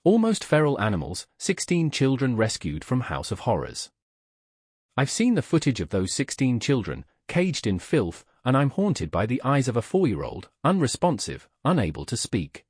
Almost feral animals, 16 children rescued from House of Horrors. I've seen the footage of those 16 children, caged in filth, and I'm haunted by the eyes of a 4-year-old, unresponsive, unable to speak.